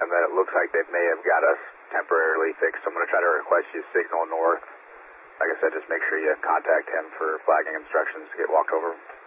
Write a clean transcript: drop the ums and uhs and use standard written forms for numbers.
that it looks like they may have got us temporarily fixed. I'm going to try to request you signal north. Like I said, just make sure you contact him for flagging instructions to get walked over.